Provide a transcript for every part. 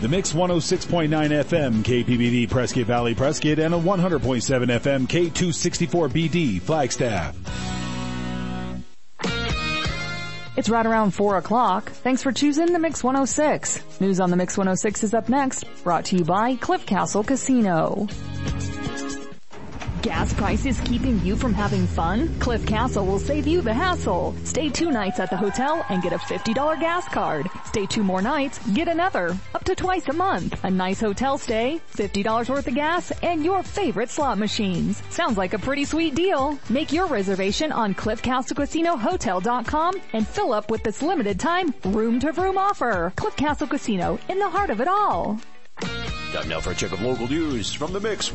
The Mix 106.9 FM KPBD Prescott Valley Prescott and a 100.7 FM K264BD Flagstaff. It's right around 4 o'clock. Thanks for choosing the Mix 106. News on the Mix 106 is up next, brought to you by Cliff Castle Casino. Gas prices keeping you from having fun? Cliff Castle will save you the hassle. Stay 2 nights at the hotel and get a $50 gas card. Stay 2 more nights, get another, up to twice a month. A nice hotel stay, $50 worth of gas, and your favorite slot machines. Sounds like a pretty sweet deal. Make your reservation on CliffCastleCasinoHotel.com and fill up with this limited time room-to-room offer. Cliff Castle Casino, in the heart of it all. Time now for a check of local news from the Mix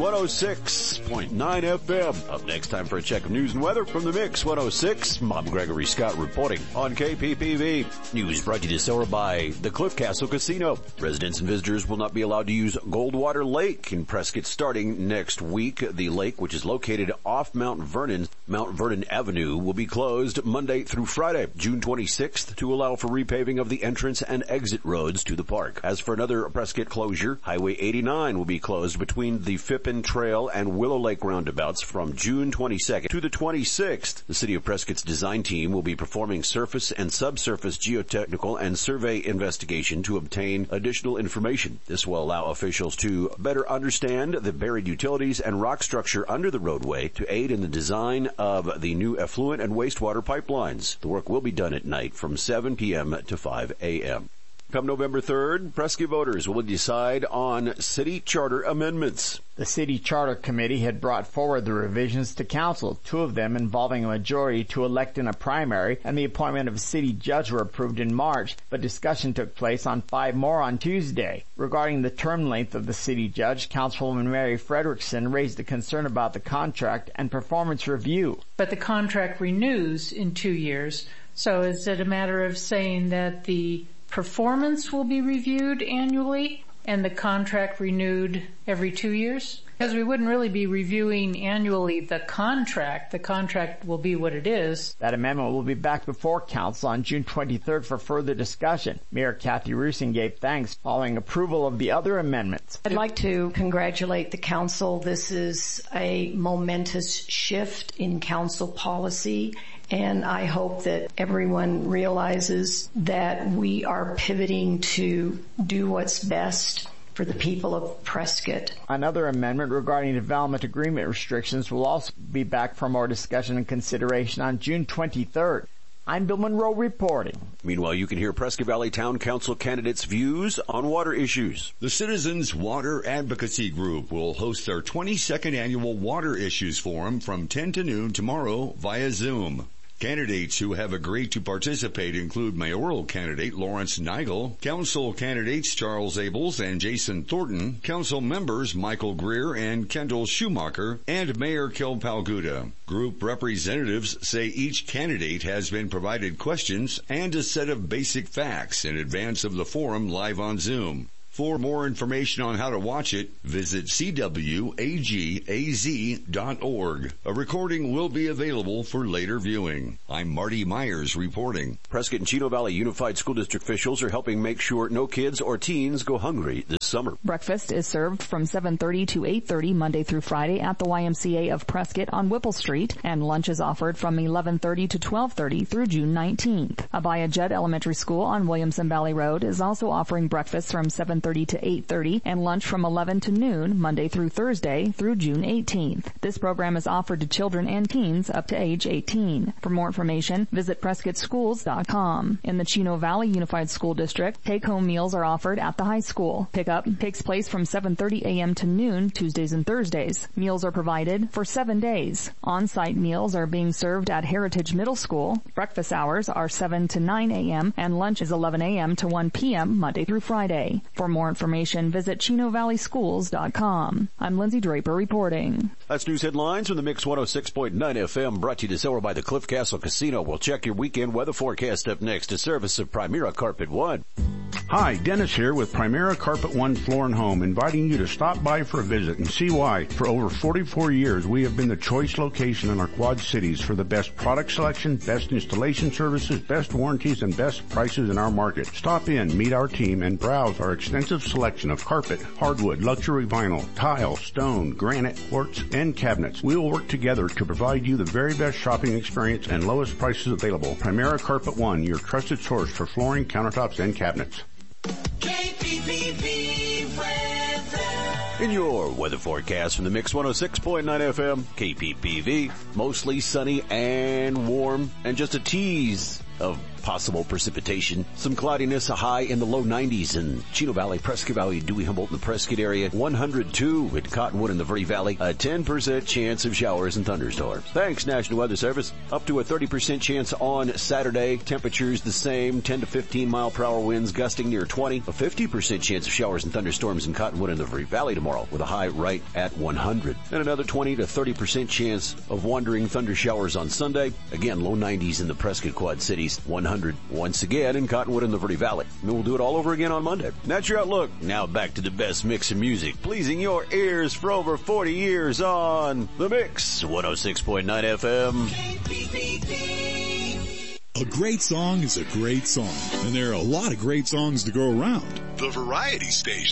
106.9 FM. Up next, time for a check of news and weather from the Mix 106. Bob Gregory Scott reporting on KPPV. News brought to you this hour by the Cliff Castle Casino. Residents and visitors will not be allowed to use Goldwater Lake in Prescott starting next week. The lake, which is located off Mount Vernon Avenue, will be closed Monday through Friday, June 26th, to allow for repaving of the entrance and exit roads to the park. As for another Prescott closure, Highway 89 will be closed between the Phippen Trail and Willow Lake roundabouts from June 22nd to the 26th. The City of Prescott's design team will be performing surface and subsurface geotechnical and survey investigation to obtain additional information. This will allow officials to better understand the buried utilities and rock structure under the roadway to aid in the design of the new effluent and wastewater pipelines. The work will be done at night from 7 p.m. to 5 a.m. Come November 3rd, Prescott voters will decide on city charter amendments. The City Charter Committee had brought forward the revisions to council, 2 of them involving a majority to elect in a primary, and the appointment of a city judge were approved in March, but discussion took place on 5 more on Tuesday. Regarding the term length of the city judge, Councilwoman Mary Frederickson raised a concern about the contract and performance review. But the contract renews in 2 years, so is it a matter of saying that the performance will be reviewed annually and the contract renewed every 2 years? Because we wouldn't really be reviewing annually the contract. The contract will be what it is. That amendment will be back before council on June 23rd for further discussion. Mayor Kathy Rusing gave thanks following approval of the other amendments. I'd like to congratulate the council. This is a momentous shift in council policy, and I hope that everyone realizes that we are pivoting to do what's best for the people of Prescott. Another amendment regarding development agreement restrictions will also be back for more discussion and consideration on June 23rd. I'm Bill Monroe reporting. Meanwhile, you can hear Prescott Valley Town Council candidates' views on water issues. The Citizens Water Advocacy Group will host their 22nd annual Water Issues Forum from 10 to noon tomorrow via Zoom. Candidates who have agreed to participate include mayoral candidate Lawrence Nigel, council candidates Charles Abels and Jason Thornton, council members Michael Greer and Kendall Schumacher, and Mayor Kel Palguda. Group representatives say each candidate has been provided questions and a set of basic facts in advance of the forum live on Zoom. For more information on how to watch it, visit cwagaz.org. A recording will be available for later viewing. I'm Marty Myers reporting. Prescott and Chino Valley Unified School District officials are helping make sure no kids or teens go hungry this summer. Breakfast is served from 7:30 to 8:30 Monday through Friday at the YMCA of Prescott on Whipple Street, and lunch is offered from 11:30 to 12:30 through June 19th. Abaya Judd Elementary School on Williamson Valley Road is also offering breakfast from 7:30 to 8:30 and lunch from 11 to noon Monday through Thursday through June 18th. This program is offered to children and teens up to age 18. For more information, visit PrescottSchools.com. In the Chino Valley Unified School District, take-home meals are offered at the high school. Pickup takes place from 7:30 a.m. to noon Tuesdays and Thursdays. Meals are provided for 7 days. On-site meals are being served at Heritage Middle School. Breakfast hours are 7 to 9 a.m. and lunch is 11 a.m. to 1 p.m. Monday through Friday. For more information, visit ChinoValleySchools.com. I'm Lindsay Draper reporting. That's news headlines from the Mix 106.9 FM, brought to you this hour by the Cliff Castle Casino. We'll check your weekend weather forecast up next, a service of Primera Carpet One. Hi, Dennis here with Primera Carpet One Floor and Home, inviting you to stop by for a visit and see why. For over 44 years, we have been the choice location in our Quad Cities for the best product selection, best installation services, best warranties, and best prices in our market. Stop in, meet our team, and browse our extensive selection of carpet, hardwood, luxury vinyl, tile, stone, granite, quartz, and cabinets. We will work together to provide you the very best shopping experience and lowest prices available. Primera Carpet One, your trusted source for flooring, countertops, and cabinets. KPPV weather. In your weather forecast from the Mix 106.9 FM, KPPV, mostly sunny and warm, and just a tease of possible precipitation. Some cloudiness, a high in the low 90s in Chino Valley, Prescott Valley, Dewey, Humboldt, and the Prescott area. 102 at Cottonwood in the Verde Valley. A 10% chance of showers and thunderstorms. Thanks, National Weather Service. Up to a 30% chance on Saturday. Temperatures the same, 10 to 15 mile per hour winds gusting near 20. A 50% chance of showers and thunderstorms in Cottonwood in the Verde Valley tomorrow with a high right at 100. And another 20 to 30% chance of wandering thunder showers on Sunday. Again, low 90s in the Prescott Quad Cities. 100 once again in Cottonwood in the Verde Valley. And we'll do it all over again on Monday. That's your outlook. Now back to the best mix of music, pleasing your ears for over 40 years on The Mix 106.9 FM. A great song is a great song, and there are a lot of great songs to go around. The Variety Station.